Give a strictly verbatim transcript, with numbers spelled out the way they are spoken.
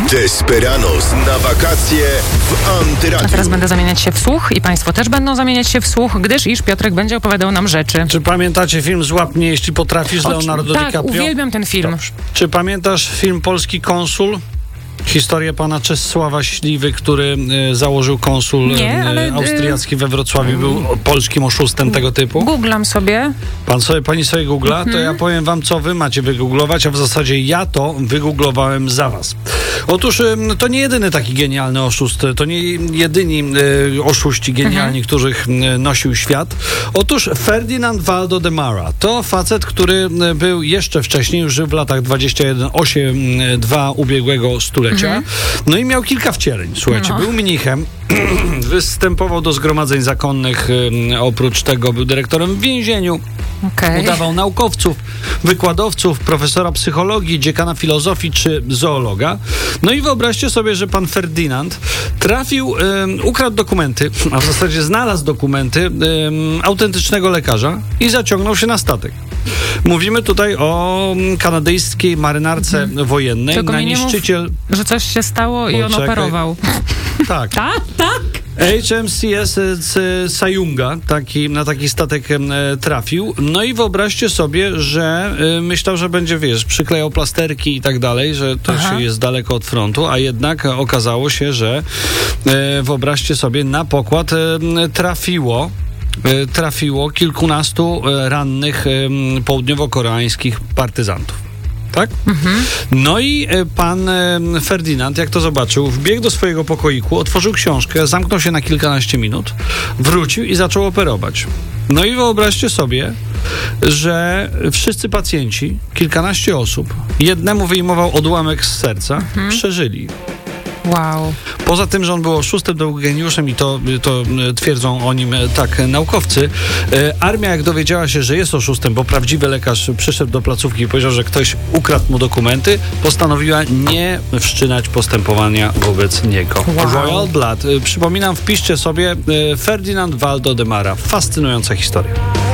Desperados na wakacje w Antyradiu. A teraz będę zamieniać się w słuch i państwo też będą zamieniać się w słuch, gdyż iż Piotrek będzie opowiadał nam rzeczy. Czy pamiętacie film Złap mnie, jeśli potrafisz, z O, Leonardo tak, DiCaprio? uwielbiam ten film. Dobrze. Czy pamiętasz film Polski Konsul? Historię pana Czesława Śliwy, który y, założył konsul Nie, ale, y, austriacki we Wrocławiu, y, był polskim oszustem tego typu. Googlam sobie. Pan sobie, pani sobie googla, Mhm. to ja powiem wam, co wy macie wygooglować, a w zasadzie ja to wygooglowałem za was. Otóż y, to nie jedyny taki genialny oszust, to nie jedyni y, oszuści genialni, Mhm. których y, nosił świat. Otóż Ferdinand Valdo de Mara to facet, który y, był jeszcze wcześniej, już żył w latach dwadzieścia jeden osiemdziesiąt dwa ubiegłego stulecia. Mhm. No i miał kilka wcieleń. Słuchajcie, no. Był mnichem, występował do zgromadzeń zakonnych, y, oprócz tego był dyrektorem w więzieniu. Okay. Udawał naukowców, wykładowców, profesora psychologii, dziekana filozofii czy zoologa. No i wyobraźcie sobie, że pan Ferdynand trafił, um, ukradł dokumenty, a w zasadzie znalazł dokumenty um, autentycznego lekarza i zaciągnął się na statek. Mówimy tutaj o kanadyjskiej marynarce mhm. wojennej. Tylko na mi nie niszczyciel... mów, że coś się stało i on Poczekaj. operował. Tak. Tak? Tak? H M C S Sayunga taki, na taki statek e, trafił. No i wyobraźcie sobie, że e, myślał, że będzie, wiesz, przyklejał plasterki i tak dalej, że to Aha. się jest daleko od frontu, a jednak okazało się, że e, wyobraźcie sobie, na pokład e, trafiło e, trafiło kilkunastu e, rannych e, południowo-koreańskich partyzantów. Tak? Mhm. No i e, pan e, Ferdynand, jak to zobaczył, wbiegł do swojego pokoiku, otworzył książkę, zamknął się na kilkanaście minut, wrócił i zaczął operować. No i wyobraźcie sobie, że wszyscy pacjenci, kilkanaście osób, jednemu wyjmował odłamek z serca, mhm. przeżyli. Wow. Poza tym, że on był oszustem, był geniuszem i to, to twierdzą o nim tak naukowcy, e, armia jak dowiedziała się, że jest oszustem, bo prawdziwy lekarz przyszedł do placówki i powiedział, że ktoś ukradł mu dokumenty, postanowiła nie wszczynać postępowania wobec niego. Wow. Royal Blood. E, przypominam, wpiszcie sobie e, Ferdinand Valdo de Mara. Fascynująca historia.